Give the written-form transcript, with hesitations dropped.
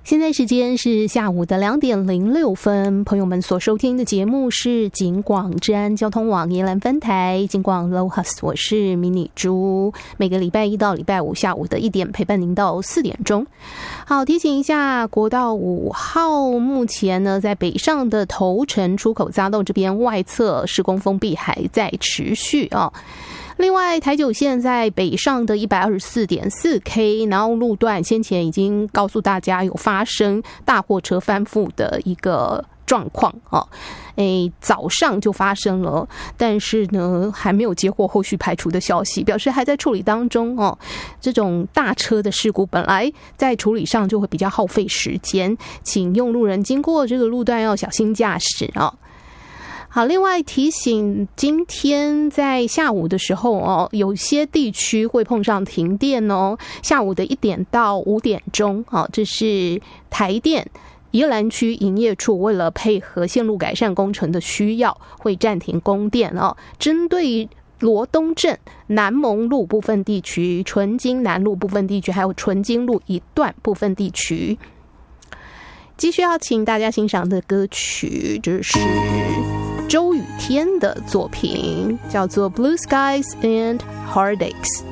现在时间是下午的2:06，朋友们所收听的节目是警广治安交通网宜兰分台警广 LoHus， 我是迷你猪，每个礼拜一到礼拜五下午的1点陪伴您到4点钟。好，提醒一下，国道5号目前呢在北上的头城出口匝道这边外侧施工封闭还在持续啊。另外，台九线在北上的 124.4K， 然后路段先前已经告诉大家有发生大货车翻覆的一个状况啊，早上就发生了，但是呢还没有接获后续排除的消息，表示还在处理当中哦。这种大车的事故本来在处理上就会比较耗费时间，请用路人经过这个路段要小心驾驶啊。好，另外提醒，今天在下午的时候哦，有些地区会碰上停电哦。下午的1点到5点钟，这是台电宜兰区营业处为了配合线路改善工程的需要，会暂停供电哦。针对罗东镇南蒙路部分地区、纯金南路部分地区，还有纯金路一段部分地区，继续要请大家欣赏的歌曲就是周雨天的作品，叫做 Blue Skies and Heartaches。